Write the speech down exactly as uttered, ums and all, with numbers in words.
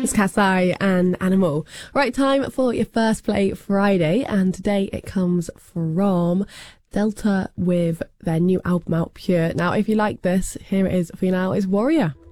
It's Kasai and Animal. Right, time for your First Play Friday, and today it comes from Delta with their new album out, Pure. Now, if you like this, here it is for you now, is Warrior.